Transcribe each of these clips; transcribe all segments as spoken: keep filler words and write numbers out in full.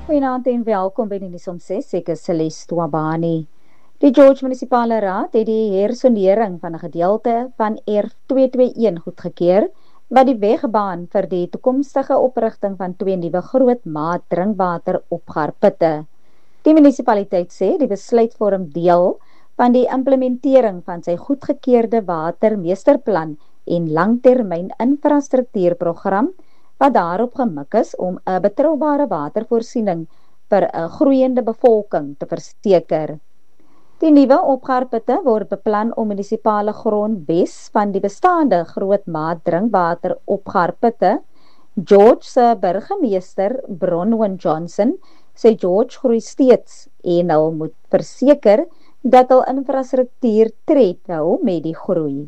Goeienaand en welkom by die nuus om ses. Ek is Celeste Twabani. Die George Munisipale Raad het die hersonering van 'n gedeelte van R twee twee een goedgekeur wat die wegbaan vir die toekomstige oprigting van twee nuwe groot maat drinkwater opgaarputte. Die munisipaliteit sê die besluit vorm deel van die implementering van sy goedgekeurde watermeesterplan en langtermyn infrastruktuurprogram wat daarop gemik is om 'n betroubare watervoorsiening vir 'n groeiende bevolking te verseker. Die nuwe opgaarputte word beplan om munisipale grond wes van die bestaande grootmaat drinkwater opgaarputte. George se burgemeester Bronwyn Johnson sê George groei steeds en hulle moet verseker dat hul infrastruktuur tred hou met die groei.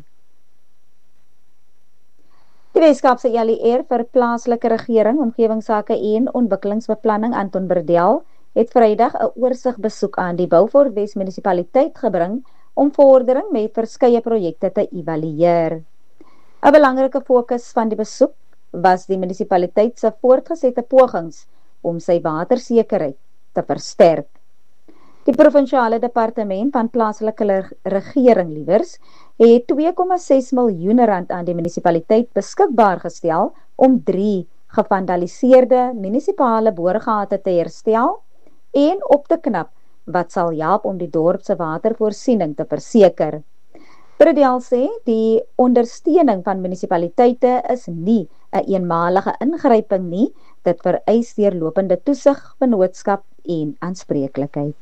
Die Weskaapse L E R vir plaaslike regering, omgewingsake en ontwikkelingsbeplanning Anton Berdel het Vrydag 'n oorsig besoek aan die Beaufort Wes munisipaliteit gebring om vordering met verskeie projekte te evalueer. 'n Belangrike fokus van die besoek was die munisipaliteit se voortgesette pogings om sy watersekerheid te versterk. Die provinsiale departement van plaaslike regering liewers het twee komma ses miljoen rand aan die munisipaliteit beskikbaar gestel om drie gevandaliseerde munisipale boorgate te herstel en op te knap wat sal help om die dorp se watervoorsiening te verseker. Bredel sê die ondersteuning van munisipaliteite is nie 'n een eenmalige ingryping nie, dit vereis deurlopende toesig, vennootskap en aanspreeklikheid.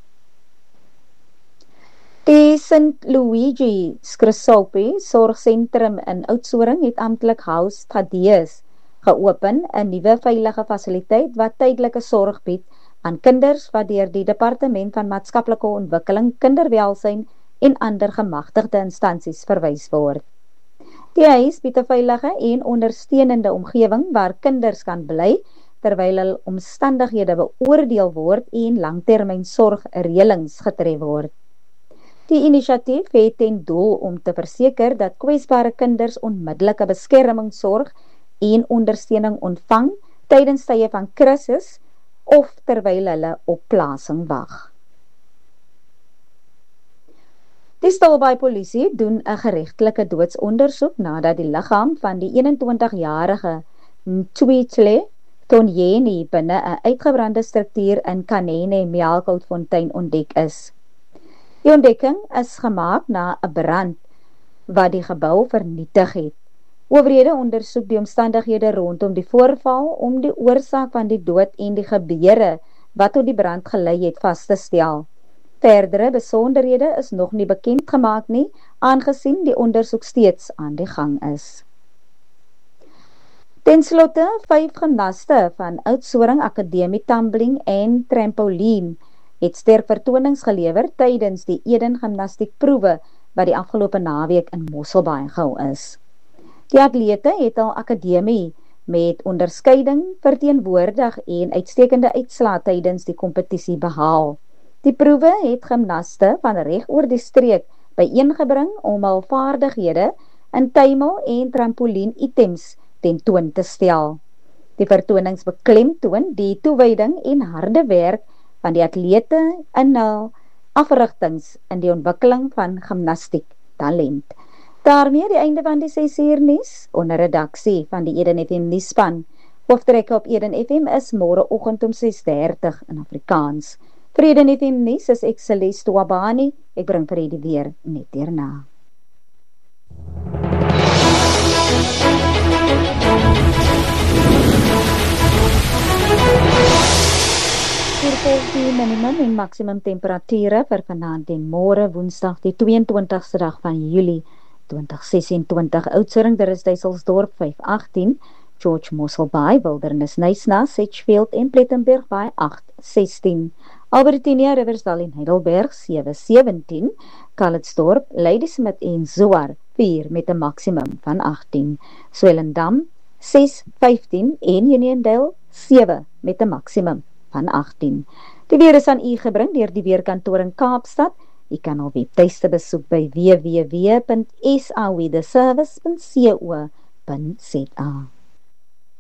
Die Saint Luigi Scrisoppi Sorgsentrum in Oudtshoorn het amptelik Haus Thaddeus geopen, 'n nuwe veilige fasiliteit wat tydelike sorg bied aan kinders wat deur die Departement van Maatskaplike Ontwikkeling, Kinderwelsyn en ander gemagtigde instansies verwys word. Die huis bied 'n veilige en ondersteunende omgewing waar kinders kan bly terwyl hul omstandighede beoordeel word en langtermynsorgreëlings getref word. Die inisiatief het ten doel om te verseker dat kwesbare kinders onmiddellike beskermingssorg en ondersteuning ontvang tydens tye van krisis of terwyl hulle op plasing wag. Die Stilbaai polisie doen 'n geregtelike doodsondersoek nadat die liggaam van die eenentwintigjarige Ntweetle Tonyeni binne 'n uitgebrande struktuur in Kanene Melkoutfontein ontdek is. Die ontdekking is gemaak na 'n brand wat die gebou vernietig het. Owerhede ondersoek die omstandighede rondom die voorval om die oorsaak van die dood en die gebeure wat tot die brand gelei het vas te stel. Verdere besonderhede is nog nie bekend gemaak nie, aangesien die ondersoek steeds aan die gang is. Ten slotte, vyf gimnaste van Oudtshoorn Akademie Tumbling en Trampoline het sterk vertonings gelewer tydens die Eden gimnastiekproewe wat die afgelope naweek in Mosselbaai gehou is. Die atlete het al akademie met onderskeiding verteenwoordig en uitstekende uitslae tydens die kompetisie behaal. Die proewe het gimnaste van reg oor die streek byeengebring om hul vaardighede in tuimel en trampolien items tentoon te stel. Die vertonings beklemtoon die toewyding en harde werk van die atlete in hul afrigtings in die ontwikkeling van gimnastiek talent. Daarmee die einde van die ses uur nuus onder redaksie van die Eden F M nuusspan. Hooftrekke op Eden F M is môreoggend om ses dertig in Afrikaans. Vir Eden F M nuus is ek Celeste Twabani. Ek bring vir u die weer net hierna. Hier volg die minimum en maksimum temperature vir vanaand en môre Woensdag die twee-en-twintigste dag van Julie twintig ses-en-twintig. Oudtshoorn, Duysdorp vyf agtien, George Mosselbaai, Wildernis Nysna, Sedgefield en Plettenberg by agt sestien. Albertinia, Riversdal en Heidelberg sewe sewentien, Calitzdorp, Ladysmith en Zoar vier met 'n maksimum van agttien. Swellendam ses vyftien en Uniondale sewe met 'n maksimum van agttien. Die weer is aan u gebring deur die weerkantoor in Kaapstad. U kan al webtuiste besoek by w w w punt s a weatherservice punt co punt za.